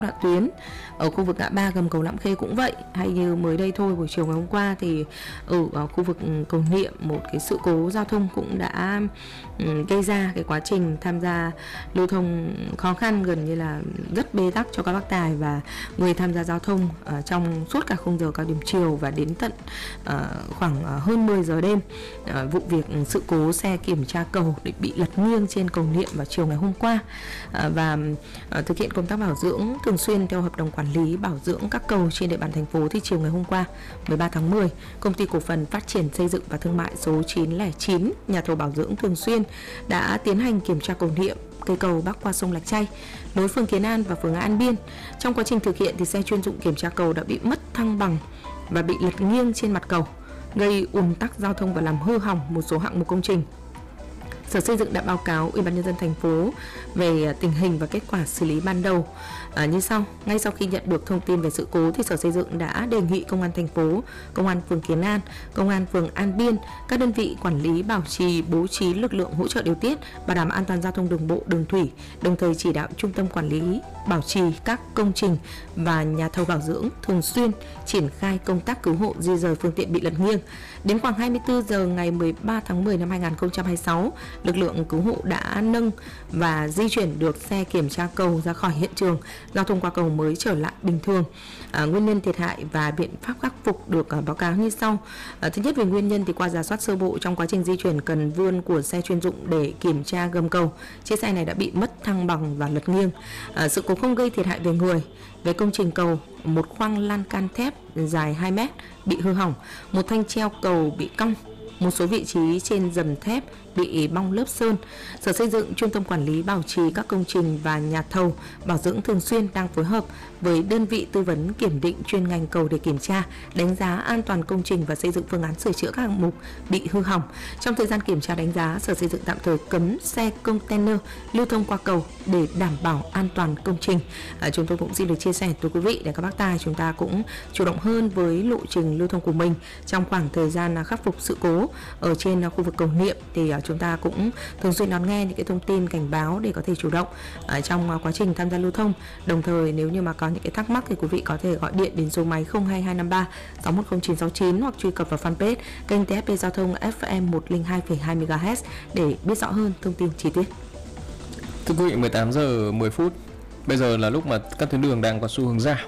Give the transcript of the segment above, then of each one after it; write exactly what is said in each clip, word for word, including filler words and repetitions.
đoạn tuyến. Ở khu vực ngã ba gầm cầu Lạm Khê cũng vậy. Hay như mới đây thôi, buổi chiều ngày hôm qua thì ở, ở khu vực Cầu Niệm, một cái sự cố giao thông cũng đã um, gây ra cái quá trình tham gia lưu thông khó khăn, gần như là rất bế tắc cho các bác tài và người tham gia giao thông uh, trong suốt cả khung giờ cao điểm chiều và đến tận uh, khoảng uh, hơn mười giờ đêm. Uh, vụ việc sự cố xe kiểm tra cầu để bị lật nghiêng trên cầu Niệm vào chiều ngày hôm qua, uh, và uh, thực hiện công tác bảo dưỡng thường xuyên theo hợp đồng quản lý bảo dưỡng các cầu trên địa bàn thành phố thì chiều ngày hôm qua mười ba tháng mười, Công ty cổ phần Phát triển Xây dựng và Thương mại số chín không chín, nhà thầu bảo dưỡng thường xuyên đã tiến hành kiểm tra cầu Niệm, cây cầu bắc qua sông Lạch Tray nối phường Kiến An và phường An Biên. Trong quá trình thực hiện thì xe chuyên dụng kiểm tra cầu đã bị mất thăng bằng và bị lật nghiêng trên mặt cầu, gây ùn tắc giao thông và làm hư hỏng một số hạng mục công trình. Sở Xây dựng đã báo cáo Ủy ban nhân dân thành phố về tình hình và kết quả xử lý ban đầu à, như sau. Ngay sau khi nhận được thông tin về sự cố thì Sở Xây dựng đã đề nghị Công an thành phố, Công an phường Kiến An, Công an phường An Biên, các đơn vị quản lý bảo trì bố trí lực lượng hỗ trợ điều tiết, bảo đảm an toàn giao thông đường bộ, đường thủy, đồng thời chỉ đạo Trung tâm quản lý bảo trì các công trình và nhà thầu bảo dưỡng thường xuyên triển khai công tác cứu hộ, di rời phương tiện bị lật nghiêng. Đến khoảng hai mươi tư giờ ngày mười ba tháng mười năm hai nghìn không trăm hai mươi sáu, lực lượng cứu hộ đã nâng và di chuyển được xe kiểm tra cầu ra khỏi hiện trường, giao thông qua cầu mới trở lại bình thường. À, nguyên nhân thiệt hại và biện pháp khắc phục được à, báo cáo như sau. À, thứ nhất, về nguyên nhân thì qua rà soát sơ bộ, trong quá trình di chuyển cần vươn của xe chuyên dụng để kiểm tra gầm cầu, chiếc xe này đã bị mất thăng bằng và lật nghiêng. À, sự cố không gây thiệt hại về người. Về công trình cầu, một khoang lan can thép dài hai mét bị hư hỏng, một thanh treo cầu bị cong, một số vị trí trên dầm thép bị bong lớp sơn. Sở Xây dựng, Trung tâm quản lý bảo trì các công trình và nhà thầu bảo dưỡng thường xuyên đang phối hợp với đơn vị tư vấn kiểm định chuyên ngành cầu để kiểm tra, đánh giá an toàn công trình và xây dựng phương án sửa chữa các hạng mục bị hư hỏng. Trong thời gian kiểm tra đánh giá, Sở Xây dựng tạm thời cấm xe container lưu thông qua cầu để đảm bảo an toàn công trình. À, chúng tôi cũng xin được chia sẻ tới quý vị để các bác tài chúng ta cũng chủ động hơn với lộ trình lưu thông của mình trong khoảng thời gian khắc phục sự cố ở trên khu vực cầu Niệm. Thì chúng ta cũng thường xuyên đón nghe những cái thông tin cảnh báo để có thể chủ động ở trong quá trình tham gia lưu thông. Đồng thời nếu như mà có những cái thắc mắc thì quý vị có thể gọi điện đến số máy không hai hai năm ba sáu một không chín sáu chín hoặc truy cập vào fanpage kênh tê ép pê Giao thông ép em một không hai phẩy hai mê ga héc để biết rõ hơn thông tin chi tiết. Thưa quý vị, mười tám giờ mười phút. Bây giờ là lúc mà các tuyến đường đang có xu hướng giảm.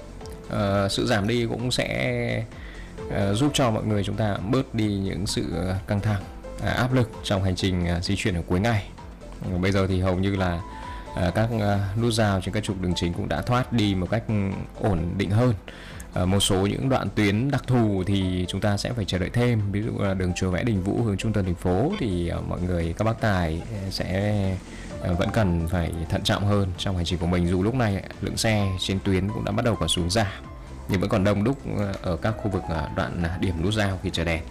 À, sự giảm đi cũng sẽ uh, giúp cho mọi người chúng ta bớt đi những sự căng thẳng, À, áp lực trong hành trình à, di chuyển ở cuối ngày. à, Bây giờ thì hầu như là à, các à, nút giao trên các trục đường chính cũng đã thoát đi một cách ổn định hơn. à, Một số những đoạn tuyến đặc thù thì chúng ta sẽ phải chờ đợi thêm. Ví dụ là đường Chùa Vẽ Đình Vũ hướng trung tâm thành phố thì à, mọi người, các bác tài sẽ à, vẫn cần phải thận trọng hơn trong hành trình của mình. Dù lúc này lượng xe trên tuyến cũng đã bắt đầu có xuống giảm, nhưng vẫn còn đông đúc ở các khu vực à, đoạn à, điểm nút giao khi chờ đèn.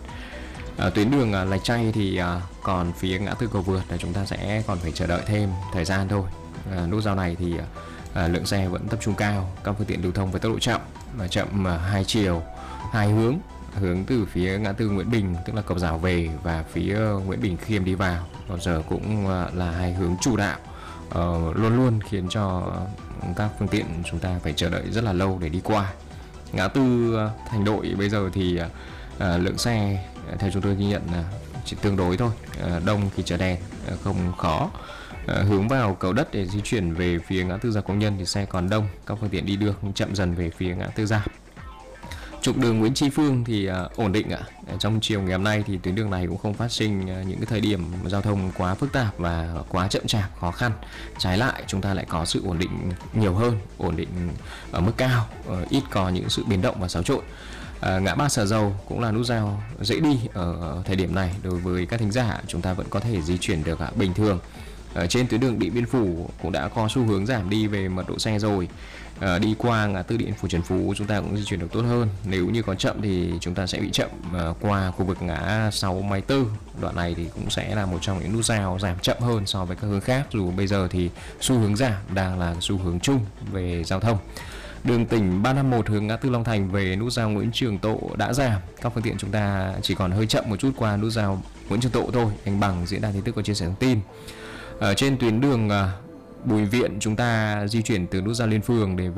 À, tuyến đường à, Lạch Tray thì à, còn phía ngã tư cầu vượt là chúng ta sẽ còn phải chờ đợi thêm thời gian thôi. à, Nút giao này thì à, lượng xe vẫn tập trung cao, các phương tiện lưu thông với tốc độ chậm và chậm à, hai chiều, hai hướng, hướng từ phía ngã tư Nguyễn Bình tức là cầu Rào về và phía Nguyễn Bình Khiêm đi vào, bao giờ cũng à, là hai hướng chủ đạo, à, luôn luôn khiến cho các phương tiện chúng ta phải chờ đợi rất là lâu để đi qua. Ngã tư à, Thành Đội bây giờ thì à, lượng xe theo chúng tôi ghi nhận là chỉ tương đối thôi, à, đông khi chờ đèn, à, không khó. à, Hướng vào cầu Đất để di chuyển về phía ngã tư Gia Công Nhân thì xe còn đông, các phương tiện đi được chậm dần về phía ngã tư Gia. Trục đường Nguyễn Tri Phương thì à, ổn định ạ. À. Trong chiều ngày hôm nay thì tuyến đường này cũng không phát sinh à, những cái thời điểm giao thông quá phức tạp và quá chậm chạp, khó khăn. Trái lại chúng ta lại có sự ổn định nhiều hơn, ổn định ở mức cao, à, ít có những sự biến động và xáo trộn. À, ngã ba Sở Dầu cũng là nút giao dễ đi ở thời điểm này. Đối với các thính giả, chúng ta vẫn có thể di chuyển được à, bình thường. Ở trên tuyến đường Điện Biên Phủ cũng đã có xu hướng giảm đi về mật độ xe rồi. à, Đi qua ngã tư Điện Phủ Trần Phú chúng ta cũng di chuyển được tốt hơn. Nếu như có chậm thì chúng ta sẽ bị chậm à, qua khu vực ngã sáu Máy Tư. Đoạn này thì cũng sẽ là một trong những nút giao giảm chậm hơn so với các hướng khác, dù bây giờ thì xu hướng giảm đang là xu hướng chung về giao thông. Đường tỉnh ba năm một hướng ngã tư Long Thành về nút giao Nguyễn Trường Tộ đã giảm, các phương tiện chúng ta chỉ còn hơi chậm một chút qua nút giao Nguyễn Trường Tộ thôi. Anh Bằng, Diễn đàn Tin tức có chia sẻ thông tin. Ở trên tuyến đường Bùi Viện chúng ta di chuyển từ nút giao Liên Phường để